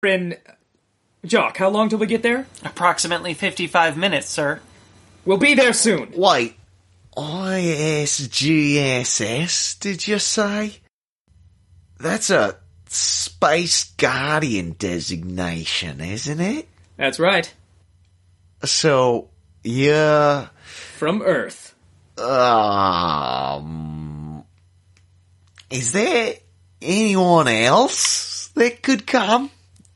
in... Jock, how long till we get there? Approximately 55 minutes, sir. We'll be there soon. Wait, ISGSS, did you say? That's a Space Guardian designation, isn't it? That's right. So, yeah... From Earth. Is there anyone else that could come?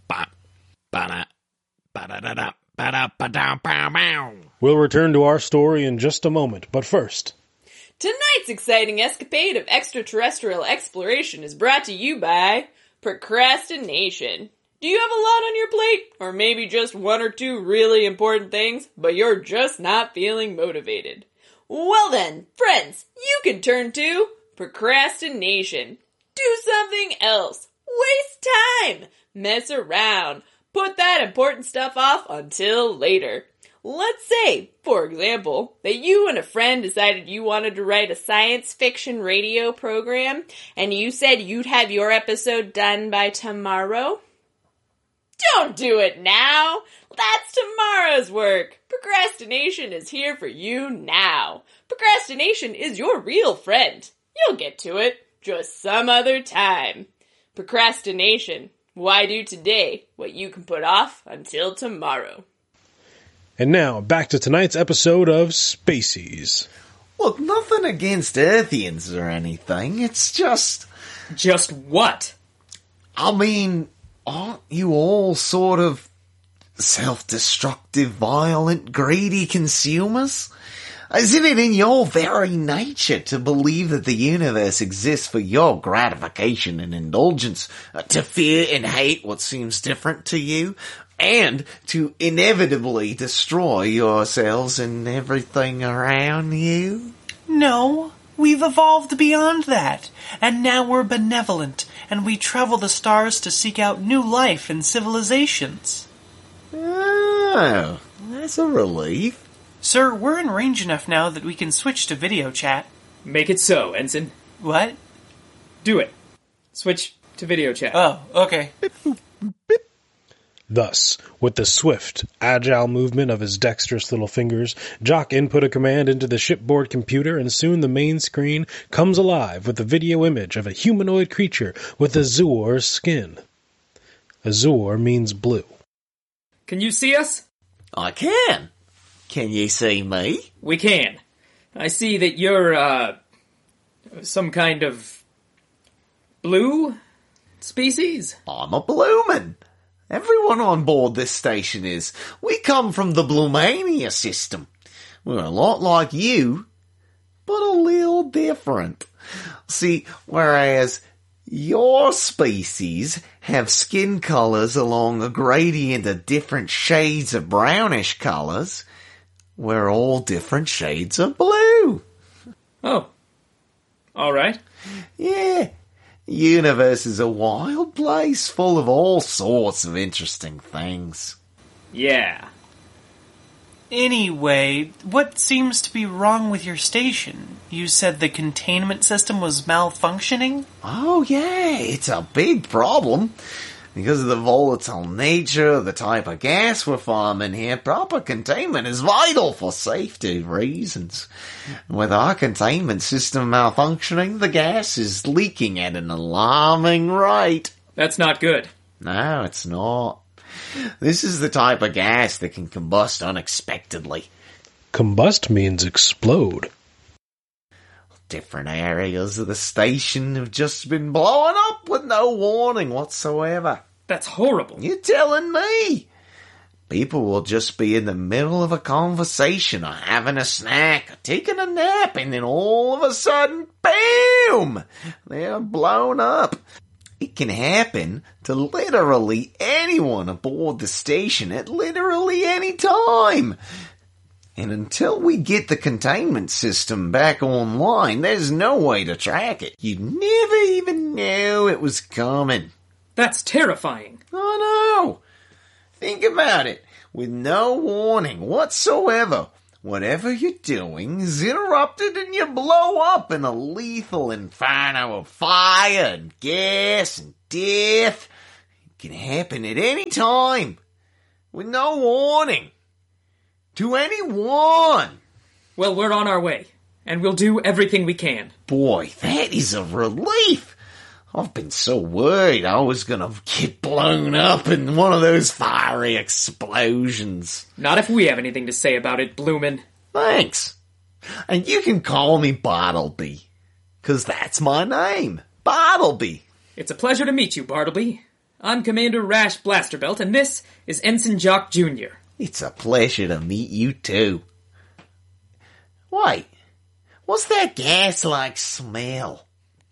We'll return to our story in just a moment, but first... Tonight's exciting escapade of extraterrestrial exploration is brought to you by procrastination. Do you have a lot on your plate? Or maybe just one or two really important things, but you're just not feeling motivated? Well then, friends, you can turn to procrastination. Do something else. Waste time. Mess around. Put that important stuff off until later. Let's say, for example, that you and a friend decided you wanted to write a science fiction radio program, and you said you'd have your episode done by tomorrow. Don't do it now. That's tomorrow's work. Procrastination is here for you now. Procrastination is your real friend. You'll get to it just some other time. Procrastination. Why do today what you can put off until tomorrow? And now, back to tonight's episode of Spacies. Look, nothing against Earthians or anything, it's just... Just what? I mean, aren't you all sort of self-destructive, violent, greedy consumers? Isn't it in your very nature to believe that the universe exists for your gratification and indulgence, to fear and hate what seems different to you, and to inevitably destroy yourselves and everything around you? No, we've evolved beyond that, and now we're benevolent, and we travel the stars to seek out new life and civilizations. Oh, that's a relief. Sir, we're in range enough now that we can switch to video chat. Make it so, Ensign. What? Do it. Switch to video chat. Oh, okay. Thus, with the swift, agile movement of his dexterous little fingers, Jock input a command into the shipboard computer, and soon the main screen comes alive with a video image of a humanoid creature with azure skin. Azure means blue. Can you see us? I can. Can you see me? We can. I see that you're, some kind of blue species? I'm a bloomin'. Everyone on board this station is. We come from the Blumania system. We're a lot like you, but a little different. See, whereas your species have skin colours along a gradient of different shades of brownish colours, we're all different shades of blue. Oh. All right. Yeah. Universe is a wild place full of all sorts of interesting things. Yeah. Anyway, what seems to be wrong with your station? You said the containment system was malfunctioning? Oh yeah, it's a big problem. Because of the volatile nature of the type of gas we're farming here, proper containment is vital for safety reasons. With our containment system malfunctioning, the gas is leaking at an alarming rate. That's not good. No, it's not. This is the type of gas that can combust unexpectedly. Combust means explode. Different areas of the station have just been blowing up with no warning whatsoever. That's horrible. You're telling me? People will just be in the middle of a conversation or having a snack or taking a nap, and then all of a sudden, boom! They're blown up. It can happen to literally anyone aboard the station at literally any time. And until we get the containment system back online, there's no way to track it. You'd never even know it was coming. That's terrifying. I know. Think about it. With no warning whatsoever, whatever you're doing is interrupted and you blow up in a lethal inferno of fire and gas and death. can happen at any time, with no warning, to anyone. Well, we're on our way, and we'll do everything we can. Boy, that is a relief. I've been so worried I was gonna get blown up in one of those fiery explosions. Not if we have anything to say about it, Bloomin'. Thanks. And you can call me Bartleby, 'cause that's my name, Bartleby. It's a pleasure to meet you, Bartleby. I'm Commander Rash Blasterbelt, and this is Ensign Jock Jr. It's a pleasure to meet you too. Wait, what's that gas-like smell?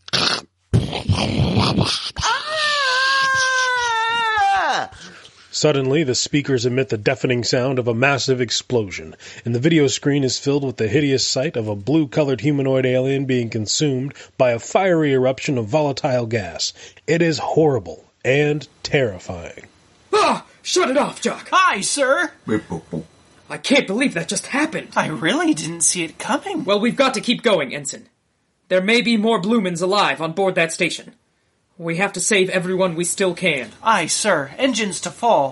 Ah! Suddenly, the speakers emit the deafening sound of a massive explosion, and the video screen is filled with the hideous sight of a blue-colored humanoid alien being consumed by a fiery eruption of volatile gas. It is horrible and terrifying. Ah! Shut it off, Jock! Hi, sir! I can't believe that just happened. I really didn't see it coming. Well, we've got to keep going, Ensign. There may be more Bloomins alive on board that station. We have to save everyone we still can. Aye, sir. Engines to full.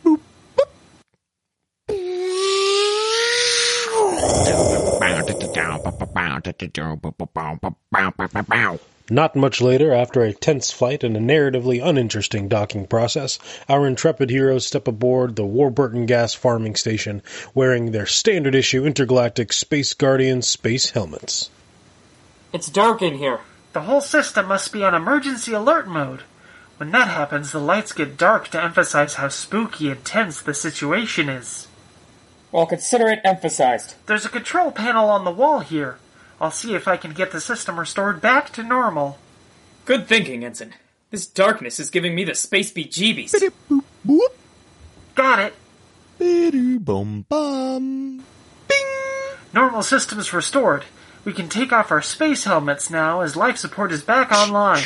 Not much later, after a tense fight and a narratively uninteresting docking process, our intrepid heroes step aboard the Warburton Gas Farming Station, wearing their standard-issue intergalactic Space Guardian space helmets. It's dark in here. The whole system must be on emergency alert mode. When that happens, the lights get dark to emphasize how spooky and tense the situation is. Well, consider it emphasized. There's a control panel on the wall here. I'll see if I can get the system restored back to normal. Good thinking, Ensign. This darkness is giving me the space bejeebies. Got it. Bum. Normal systems restored. We can take off our space helmets now as life support is back online.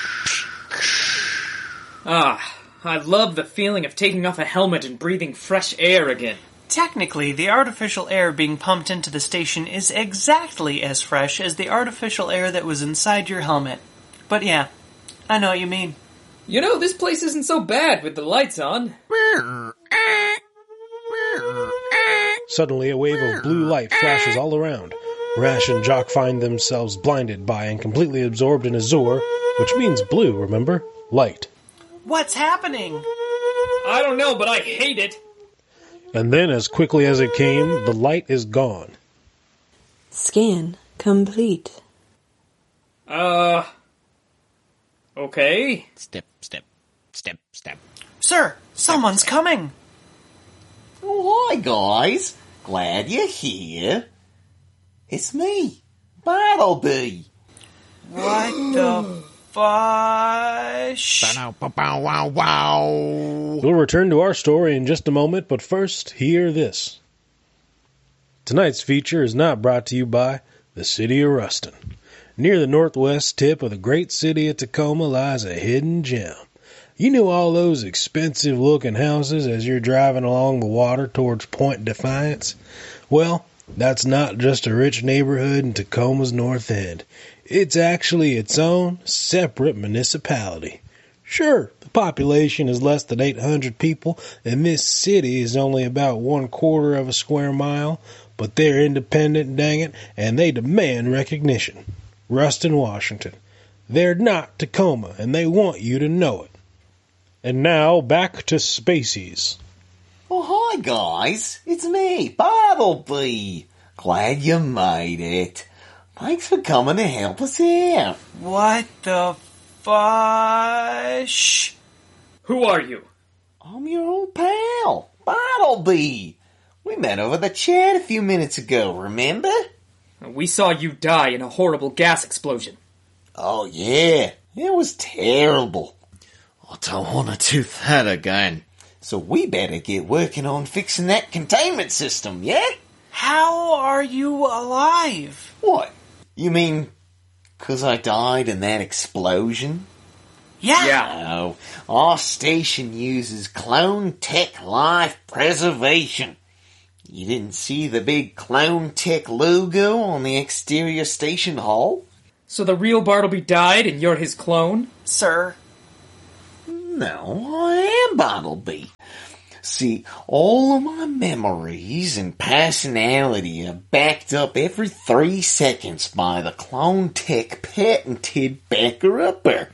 Ah, I love the feeling of taking off a helmet and breathing fresh air again. Technically, the artificial air being pumped into the station is exactly as fresh as the artificial air that was inside your helmet. But yeah, I know what you mean. You know, this place isn't so bad with the lights on. Suddenly, a wave of blue light flashes all around. Rash and Jock find themselves blinded by and completely absorbed in Azure, which means blue, remember? Light. What's happening? I don't know, but I hate it. And then, as quickly as it came, the light is gone. Scan complete. Okay. Step. Sir, someone's coming. Oh, hi, guys. Glad you're here. It's me, Bartleby. What the fush? We'll return to our story in just a moment, but first, hear this. Tonight's feature is not brought to you by the city of Ruston. Near the northwest tip of the great city of Tacoma lies a hidden gem. You know all those expensive-looking houses as you're driving along the water towards Point Defiance? Well, that's not just a rich neighborhood in Tacoma's north end. It's actually its own separate municipality. Sure, the population is less than 800 people, and this city is only about 1/4 of a square mile, but they're independent, dang it, and they demand recognition. Ruston, Washington. They're not Tacoma, and they want you to know it. And now, back to Spacies. Oh, hi, guys. It's me, Bartleby. Glad you made it. Thanks for coming to help us out. What the fush? Who are you? I'm your old pal, Bartleby. We met over the chat a few minutes ago, remember? We saw you die in a horrible gas explosion. Oh, yeah. It was terrible. I don't want to do that again. So we better get working on fixing that containment system, yeah? How are you alive? What? You mean 'cause I died in that explosion? Yeah. No. Our station uses Clone Tech Life Preservation. You didn't see the big Clone Tech logo on the exterior station hull? So the real Bartleby died and you're his clone? Sir. No, I am Bartleby. See, all of my memories and personality are backed up every 3 seconds by the Clone Tech patented backer-upper,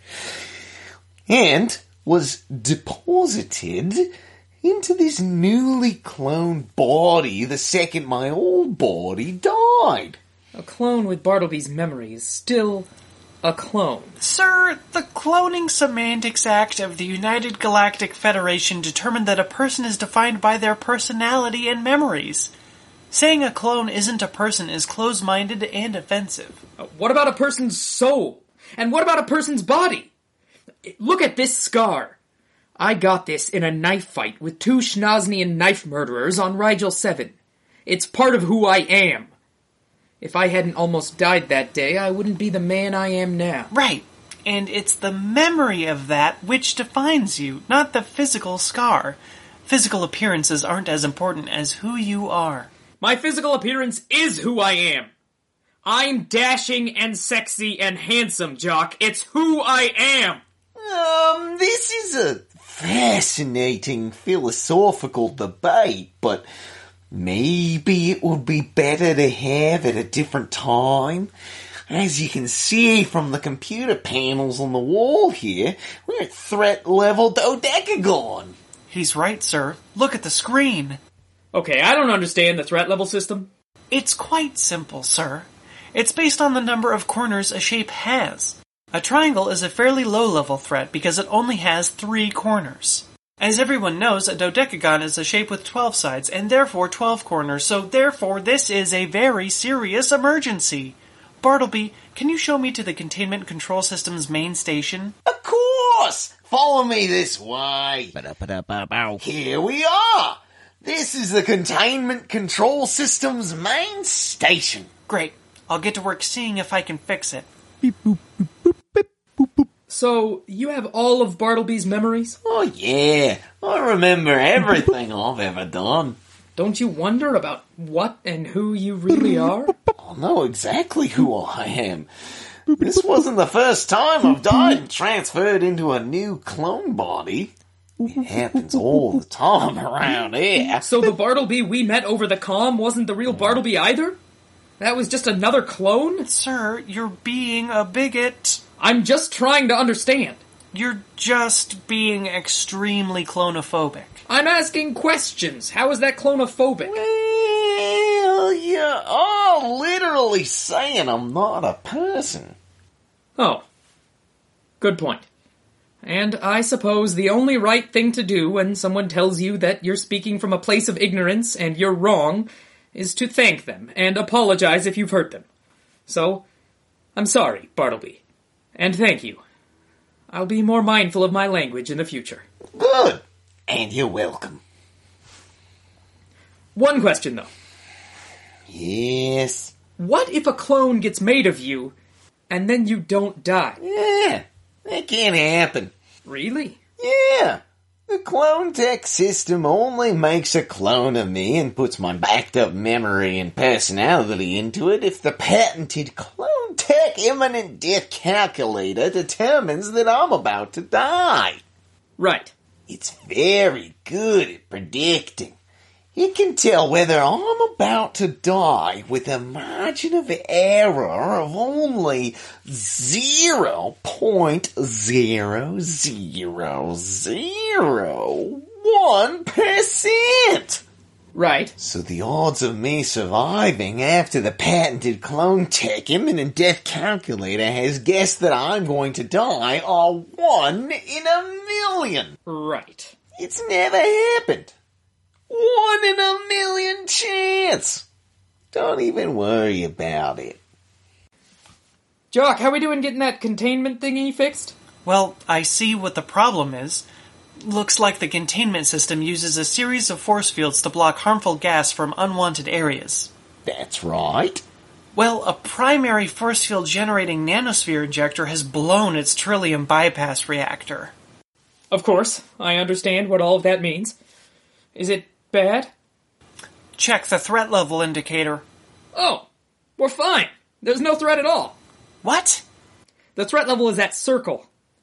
and was deposited into this newly cloned body the second my old body died. A clone with Bartleby's memory is still a clone. Sir, the Cloning Semantics Act of the United Galactic Federation determined that a person is defined by their personality and memories. Saying a clone isn't a person is close-minded and offensive. What about a person's soul? And what about a person's body? Look at this scar. I got this in a knife fight with 2 Schnosnian knife murderers on Rigel 7. It's part of who I am. If I hadn't almost died that day, I wouldn't be the man I am now. Right. And it's the memory of that which defines you, not the physical scar. Physical appearances aren't as important as who you are. My physical appearance is who I am. I'm dashing and sexy and handsome, Jock. It's who I am. This is a fascinating philosophical debate, but maybe it would be better to have at a different time. As you can see from the computer panels on the wall here, we're at threat level dodecagon. He's right, sir. Look at the screen. Okay, I don't understand the threat level system. It's quite simple, sir. It's based on the number of corners a shape has. A triangle is a fairly low-level threat because it only has 3 corners. As everyone knows, a dodecagon is a shape with 12 sides, and therefore 12 corners, so therefore this is a very serious emergency. Bartleby, can you show me to the Containment Control System's main station? Of course! Follow me this way. Here we are. This is the Containment Control System's main station. Great. I'll get to work seeing if I can fix it. So, you have all of Bartleby's memories? Oh yeah, I remember everything I've ever done. Don't you wonder about what and who you really are? I know exactly who I am. This wasn't the first time I've died and transferred into a new clone body. It happens all the time around here. So the Bartleby we met over the comm wasn't the real Bartleby either? That was just another clone? Sir, you're being a bigot. I'm just trying to understand. You're just being extremely clonophobic. I'm asking questions. How is that clonophobic? Well, you're all literally saying I'm not a person. Oh. Good point. And I suppose the only right thing to do when someone tells you that you're speaking from a place of ignorance and you're wrong is to thank them and apologize if you've hurt them. So, I'm sorry, Bartleby. And thank you. I'll be more mindful of my language in the future. Good. And you're welcome. One question, though. Yes. What if a clone gets made of you, and then you don't die? Yeah, that can't happen. Really? Yeah. The clone tech system only makes a clone of me and puts my backed up memory and personality into it if the patented clone tech imminent death calculator determines that I'm about to die. Right. It's very good at predicting. It can tell whether I'm about to die with a margin of error of only 0.0001%. Right. So the odds of me surviving after the patented clone tech imminent death calculator has guessed that I'm going to die are 1 in a million. Right. It's never happened. 1 in a million chance. Don't even worry about it. Jock, how we doing getting that containment thingy fixed? Well, I see what the problem is. Looks like the containment system uses a series of force fields to block harmful gas from unwanted areas. That's right. Well, a primary force field generating nanosphere injector has blown its Trillium bypass reactor. Of course, I understand what all of that means. Is it bad? Check the threat level indicator. Oh, we're fine. There's no threat at all. What? The threat level is that circle.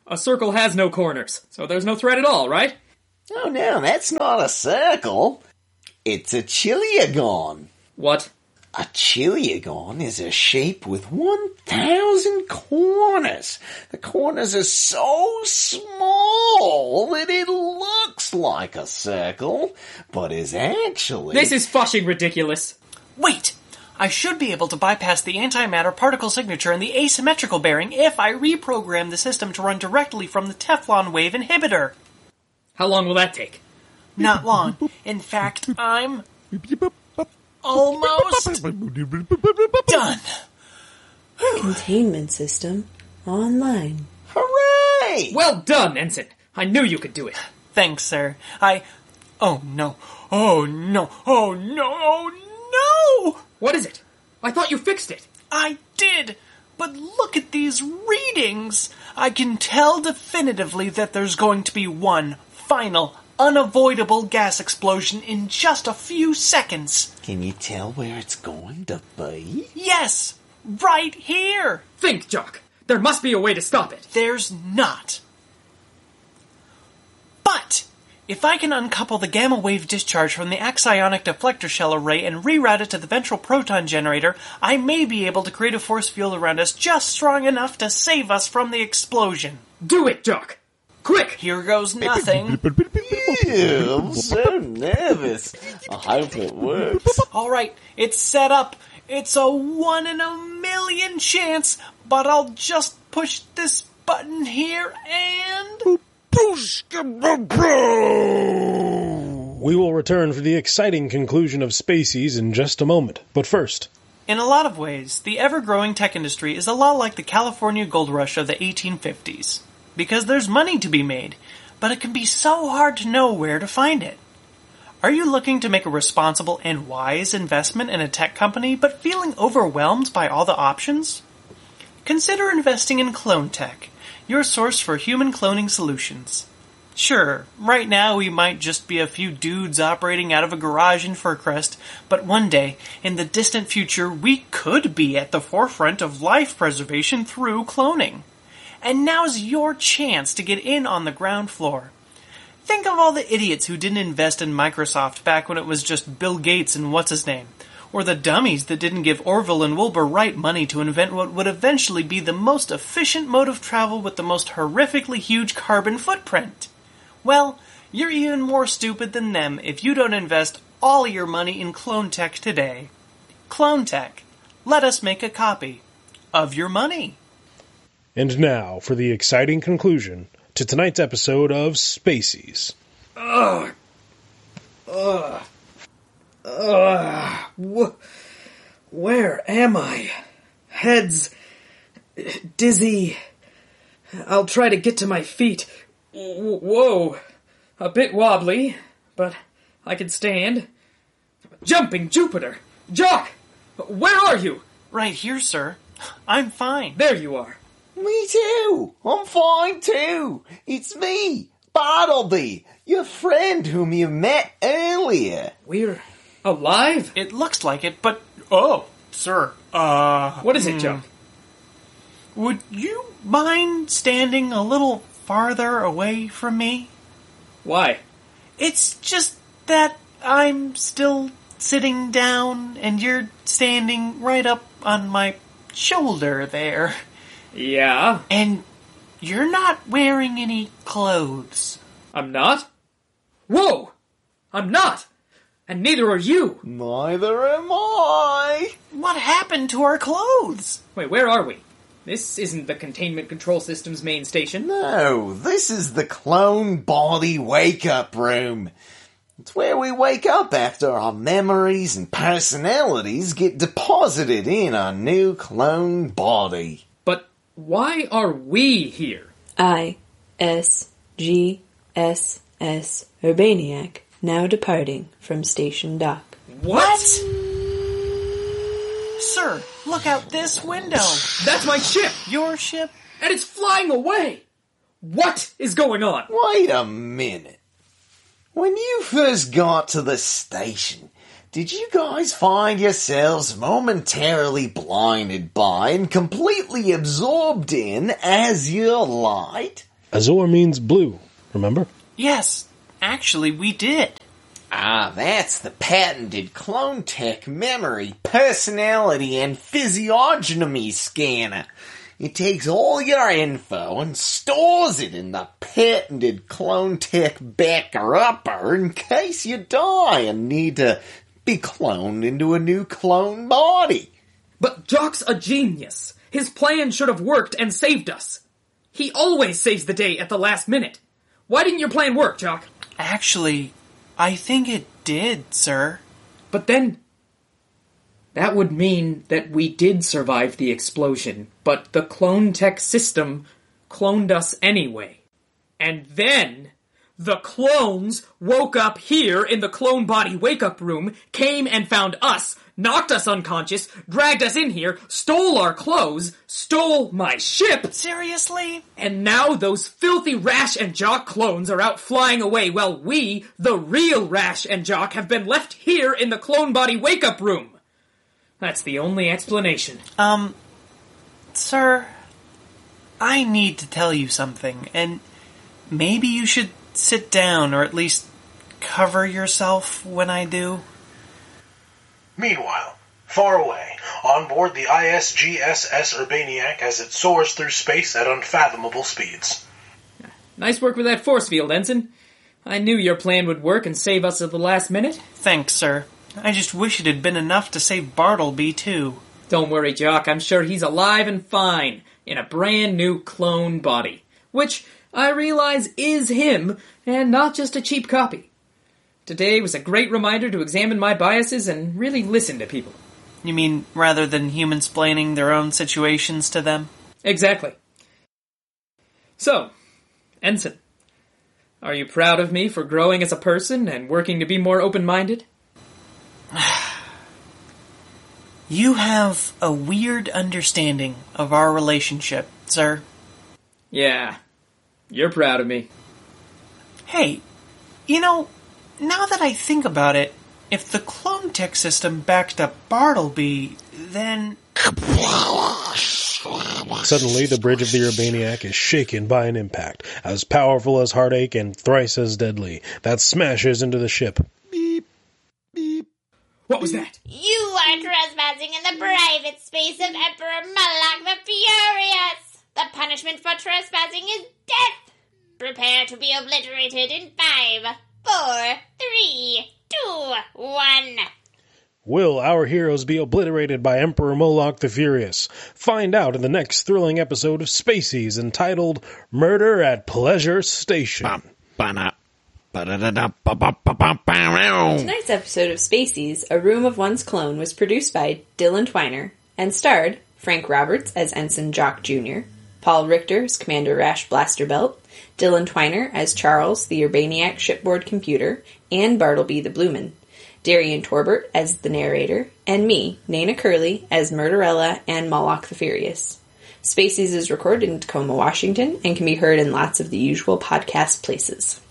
A circle has no corners, so there's no threat at all, right? Oh no, that's not a circle. It's a chiliagon. What? A chiliagon is a shape with 1,000 corners. The corners are so small that it looks like a circle, but is actually... This is fucking ridiculous. Wait! I should be able to bypass the antimatter particle signature and the asymmetrical bearing if I reprogram the system to run directly from the Teflon wave inhibitor. How long will that take? Not long. In fact, I'm... almost... done. Containment system online. Hooray! Well done, Ensign. I knew you could do it. Thanks, sir. Oh no. Oh no. Oh no. Oh no! What is it? I thought you fixed it. I did! But look at these readings! I can tell definitively that there's going to be one final, unavoidable gas explosion in just a few seconds. Can you tell where it's going to be? Yes! Right here! Think, Jock. There must be a way to stop it. There's not. But if I can uncouple the gamma wave discharge from the axionic deflector shell array and reroute it to the ventral proton generator, I may be able to create a force field around us just strong enough to save us from the explosion. Do it, Jock. Quick! Here goes nothing. Ew, I'm so nervous. I hope it works. Alright, it's set up. It's a 1 in a million chance, but I'll just push this button here and... We will return for the exciting conclusion of Spacies in just a moment. But first... In a lot of ways, the ever-growing tech industry is a lot like the California gold rush of the 1850s. Because there's money to be made, but it can be so hard to know where to find it. Are you looking to make a responsible and wise investment in a tech company, but feeling overwhelmed by all the options? Consider investing in Clone Tech, your source for human cloning solutions. Sure, right now we might just be a few dudes operating out of a garage in Furcrest, but one day, in the distant future, we could be at the forefront of life preservation through cloning. And now's your chance to get in on the ground floor. Think of all the idiots who didn't invest in Microsoft back when it was just Bill Gates and what's-his-name. Or the dummies that didn't give Orville and Wilbur Wright money to invent what would eventually be the most efficient mode of travel with the most horrifically huge carbon footprint. Well, you're even more stupid than them if you don't invest all your money in Clone Tech today. Clone Tech. Let us make a copy of your money. And now for the exciting conclusion to tonight's episode of Spacies. Where am I? Head's dizzy. I'll try to get to my feet. Whoa. A bit wobbly, but I can stand. Jumping Jupiter! Jock! Where are you? Right here, sir. I'm fine. There you are. Me too. I'm fine too. It's me, Bartleby, your friend whom you met earlier. We're alive? It looks like it, but... Oh, sir. What is it, Jock? Would you mind standing a little farther away from me? Why? It's just that I'm still sitting down and you're standing right up on my shoulder there. Yeah? And you're not wearing any clothes. I'm not? Whoa! I'm not! And neither are you! Neither am I. What happened to our clothes? Wait, where are we? This isn't the Containment Control System's main station. No, this is the clone body wake-up room. It's where we wake up after our memories and personalities get deposited in our new clone body. But why are we here? ISGSS Urbaniac, now departing from Station Dock. What? Sir, look out this window. That's my ship! Your ship? And it's flying away! What is going on? Wait a minute. When you first got to the station, did you guys find yourselves momentarily blinded by and completely absorbed in Azure light? Azure means blue, remember? Yes, actually, we did. Ah, that's the patented Clone Tech memory, personality, and physiognomy scanner. It takes all your info and stores it in the patented Clone Tech backer-upper in case you die and need to be cloned into a new clone body. But Jock's a genius. His plan should have worked and saved us. He always saves the day at the last minute. Why didn't your plan work, Jock? Actually, I think it did, sir. But then, that would mean that we did survive the explosion, but the Clone Tech system cloned us anyway. And then, the clones woke up here in the clone body wake-up room, came and found us, knocked us unconscious, dragged us in here, stole our clothes, stole my ship. Seriously? And now those filthy Rash and Jock clones are out flying away while we, the real Rash and Jock, have been left here in the clone body wake-up room. That's the only explanation. Sir, I need to tell you something, and maybe you should sit down or at least cover yourself when I do. Meanwhile, far away, on board the ISGSS Urbaniac as it soars through space at unfathomable speeds. Nice work with that force field, Ensign. I knew your plan would work and save us at the last minute. Thanks, sir. I just wish it had been enough to save Bartleby, too. Don't worry, Jock. I'm sure he's alive and fine in a brand new clone body, which I realize is him and not just a cheap copy. Today was a great reminder to examine my biases and really listen to people. You mean rather than human-splaining their own situations to them? Exactly. So, Ensign, are you proud of me for growing as a person and working to be more open-minded? You have a weird understanding of our relationship, sir. Yeah, you're proud of me. Hey, you know, now that I think about it, if the clone tech system backed up Bartleby, then... Suddenly, the bridge of the Urbaniac is shaken by an impact, as powerful as heartache and thrice as deadly, that smashes into the ship. Beep, beep. What was that? You are trespassing in the private space of Emperor Moloch the Furious. The punishment for trespassing is death. Prepare to be obliterated in 5, 4, 3, 2, 1. Will our heroes be obliterated by Emperor Moloch the Furious? Find out in the next thrilling episode of Spacies entitled Murder at Pleasure Station. Tonight's episode of Spacies, A Room of One's Clone, was produced by Dylan Twiner and starred Frank Roberts as Ensign Jock Jr., Paul Richter as Commander Rash Blasterbelt, Dylan Twiner as Charles, the Urbaniac shipboard computer, and Bartleby the Blueman, Darian Torbert as the narrator, and me, Nana Curley, as Murderella and Moloch the Furious. Spacies is recorded in Tacoma, Washington, and can be heard in lots of the usual podcast places.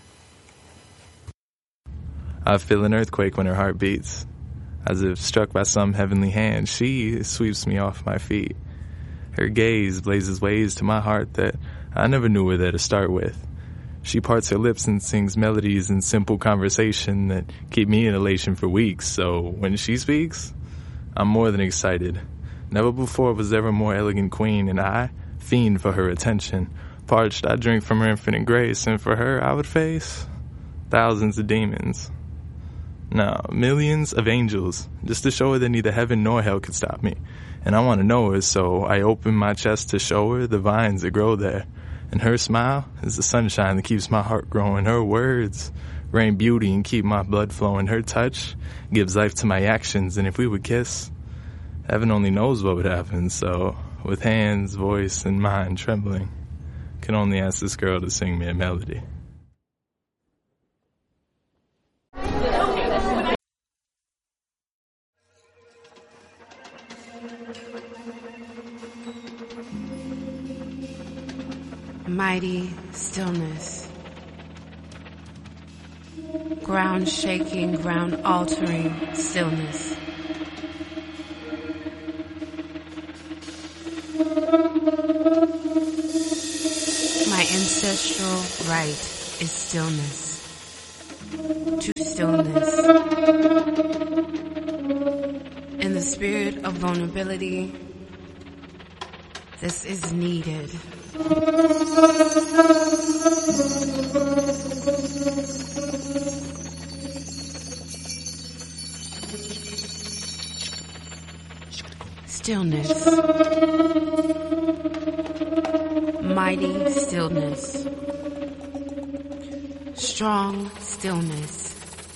I feel an earthquake when her heart beats. As if struck by some heavenly hand, she sweeps me off my feet. Her gaze blazes ways to my heart that I never knew where there to start with. She parts her lips and sings melodies in simple conversation that keep me in elation for weeks, so when she speaks, I'm more than excited. Never before was there a more elegant queen, and I fiend for her attention. Parched, I drink from her infinite grace, and for her I would face thousands of demons. No, millions of angels, just to show her that neither heaven nor hell could stop me. And I want to know her, so I open my chest to show her the vines that grow there. And her smile is the sunshine that keeps my heart growing. Her words rain beauty and keep my blood flowing. Her touch gives life to my actions, and if we would kiss, heaven only knows what would happen. So, with hands, voice, and mind trembling, can only ask this girl to sing me a melody. Mighty stillness. Ground shaking, ground altering stillness. My instinct ancestral right is stillness. To stillness. In the spirit of vulnerability, this is needed. Stillness. Mighty stillness. Strong stillness.